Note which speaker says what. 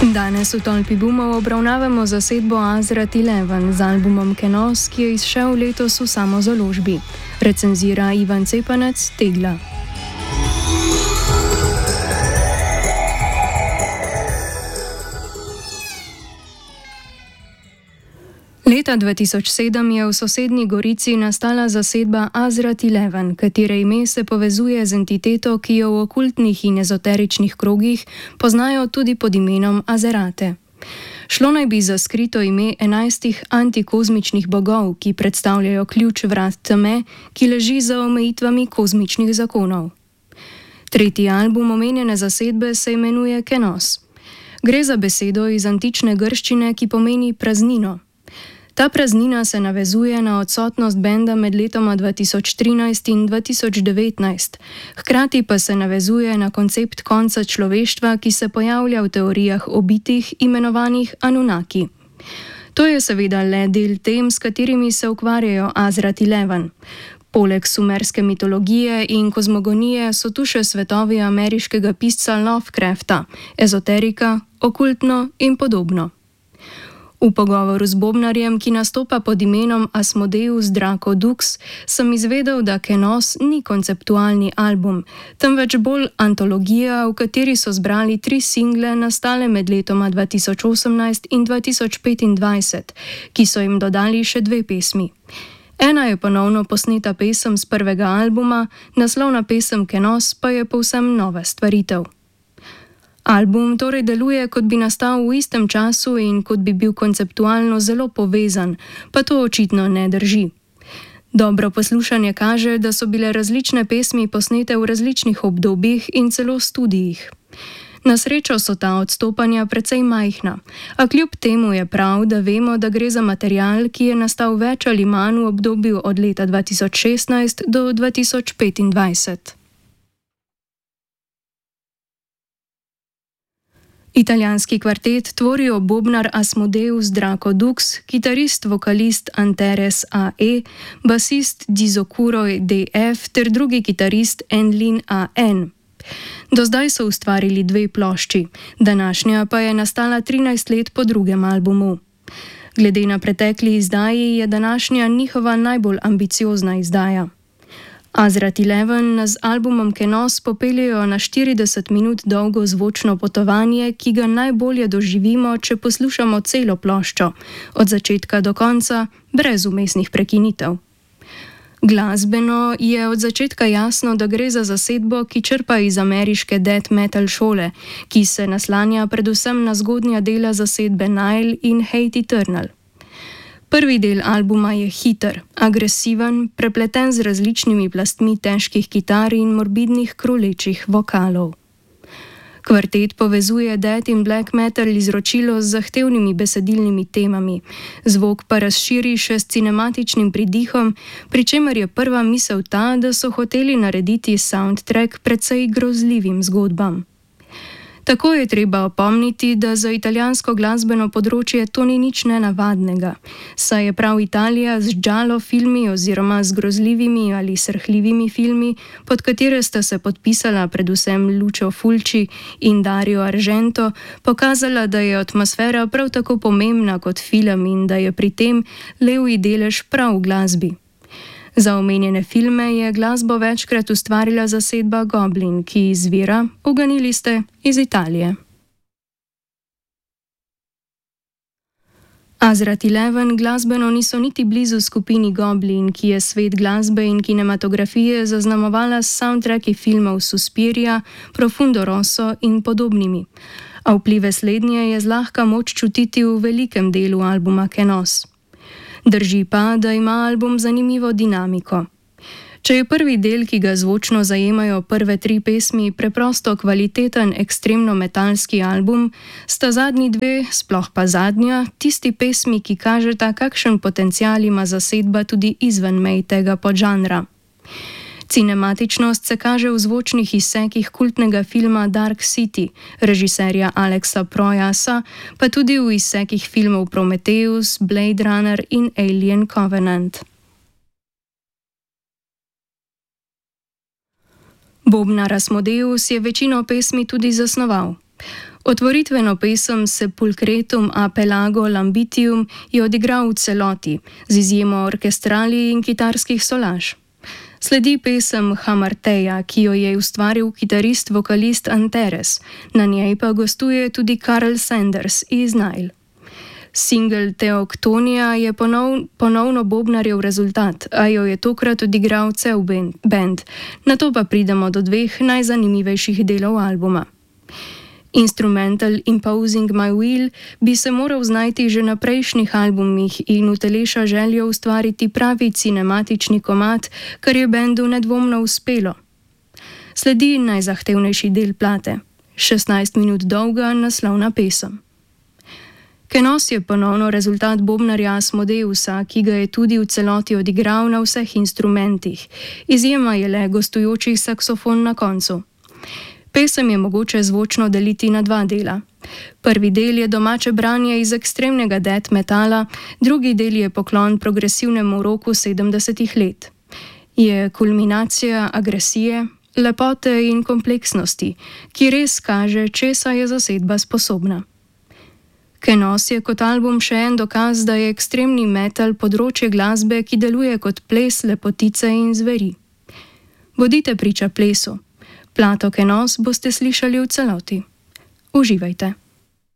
Speaker 1: Danes v Tolpi Bumov obravnavamo zasedbo Azrat 11 z albumom Kenos, ki je izšel letos v samozaložbi. Recenzira Ivan Cepanec, Tegla. Leta 2007 je v sosednji Gorici nastala zasedba Azrat 11, katere ime se povezuje z entiteto, ki jo v okultnih in ezoteričnih krogih poznajo tudi pod imenom Azerate. Šlo naj bi za skrito ime 11 antikozmičnih bogov, ki predstavljajo ključ vrat teme, ki leži za omejitvami kozmičnih zakonov. Tretji album omenjene zasedbe se imenuje Kenos. Gre za besedo iz antične grščine, ki pomeni praznino. Ta praznina se navezuje na odsotnost benda med letoma 2013 in 2019, hkrati pa se navezuje na koncept konca človeštva, ki se pojavlja v teorijah o bitih, imenovanih Anunnaki. To je seveda le del tem, s katerimi se ukvarjajo Azrat 11. Poleg sumerske mitologije in kozmogonije so tu še svetovi ameriškega pisca Lovecrafta, ezoterika, okultno in podobno. V pogovoru z bobnarjem, ki nastopa pod imenom Asmodeus Draco Dux, sem izvedel, da Kenos ni konceptualni album, temveč bolj antologija, v kateri so zbrali 3 single nastale med letoma 2018 in 2025, ki so jim dodali še 2 pesmi. Ena je ponovno posneta pesem z prvega albuma, naslovna pesem Kenos pa je povsem nova stvaritev. Album torej deluje, kot bi nastal v istem času in kot bi bil konceptualno zelo povezan, pa to očitno ne drži. Dobro poslušanje kaže, da so bile različne pesmi posnete v različnih obdobjih in celo studijih. Na srečo so ta odstopanja precej majhna, a kljub temu je prav, da vemo, da gre za material, ki je nastal več ali manj v obdobju od leta 2016 do 2025. Italijanski kvartet tvorijo bobnar Asmodeus Draco Dux, kitarist, vokalist Antares A.E., basist Dizokuro D.F. ter drugi kitarist Enlin A.N. Do zdaj so ustvarili 2 plošči, današnja pa je nastala 13 let po drugem albumu. Glede na pretekli izdaji je današnja njihova najbolj ambiciozna izdaja. Azrat 11 nas z albumom Kenos popeljejo na 40 minut dolgo zvočno potovanje, ki ga najbolje doživimo, če poslušamo celo ploščo, od začetka do konca, brez vmesnih prekinitev. Glasbeno je od začetka jasno, da gre za zasedbo, ki črpa iz ameriške death metal šole, ki se naslanja predvsem na zgodnja dela zasedbe Nile in Hate Eternal. Prvi del albuma je hiter, agresiven, prepleten z različnimi plastmi težkih kitar in morbidnih krulečih vokalov. Kvartet povezuje death in black metal izročilo z zahtevnimi besedilnimi temami, zvok pa razširi še s cinematičnim pridihom, pri čemer je prva misel ta, da so hoteli narediti soundtrack precej grozljivim zgodbam. Tako je treba opomniti, da za italijansko glasbeno področje to ni nič nenavadnega, saj je prav Italija z giallo filmi oziroma z grozljivimi ali srhljivimi filmi, pod katere sta se podpisala predvsem Lucio Fulci in Dario Argento, pokazala, da je atmosfera prav tako pomembna kot film in da je pri tem levji delež prav v glasbi. Za omenjene filme je glasbo večkrat ustvarila zasedba Goblin, ki izvira, uganili ste, iz Italije. Azrat 11 glasbeno niso niti blizu skupini Goblin, ki je svet glasbe in kinematografije zaznamovala s soundtracki filmov Suspiria, Profundo Rosso in podobnimi. A vplive slednje je zlahka moč čutiti v velikem delu albuma Kenos. Drži pa, da ima album zanimivo dinamiko. Če je prvi del, ki ga zvočno zajemajo prve 3 pesmi, preprosto kvaliteten ekstremno metalski album, sta zadnji 2, sploh pa zadnja, tisti pesmi, ki kažeta, kakšen potencial ima zasedba tudi izven mej tega podžanra. Cinematičnost se kaže v zvočnih izsekih kultnega filma Dark City, režiserja Alexa Proyasa, pa tudi v izsekih filmov Prometheus, Blade Runner in Alien Covenant. Bobnar Asmodeus je večino pesmi tudi zasnoval. Otvoritveno pesem Sepulcretum a Pelago Lambitium je odigral v celoti, z izjemo orkestrali in kitarskih solaž. Sledi pesem Hamarteja, ki jo je ustvaril kitarist-vokalist Antares, na njej pa gostuje tudi Karl Sanders iz Nile. Singel Teoktonija je ponovno bobnarjev rezultat, a jo je tokrat odigral cel bend, nato pa pridemo do dveh najzanimivejših delov albuma. Instrumental Imposing My Will bi se moral znajti že na prejšnjih albumih in uteleša željo ustvariti pravi cinematični komad, kar je bendu nedvomno uspelo. Sledi najzahtevnejši del plate, 16 minut dolga naslovna pesem. Kenos je ponovno rezultat bobnarja Asmodeusa, ki ga je tudi v celoti odigral na vseh instrumentih, izjema je le gostujoči saksofon na koncu. Pesem je mogoče zvočno deliti na dva dela. Prvi del je domače branje iz ekstremnega death metala, drugi del je poklon progresivnemu roku 70 let. Je kulminacija agresije, lepote in kompleksnosti, ki res kaže, česa je zasedba sposobna. Kenos je kot album še en dokaz, da je ekstremni metal področje glasbe, ki deluje kot ples lepotice in zveri. Bodite priča plesu. Plato Kenos boste slišali v celoti. Uživajte.